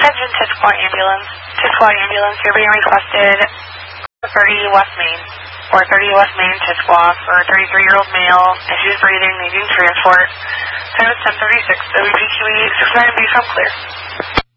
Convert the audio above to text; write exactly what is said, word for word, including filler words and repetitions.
Attention Tisquoia Ambulance. Tisquoia Ambulance, you're being requested for thirty West Main, or thirty West Main, Tisquoia, for a thirty-three-year-old male, issues breathing, needing transport. Time is ten thirty-six. W G Q E six nine B, come clear.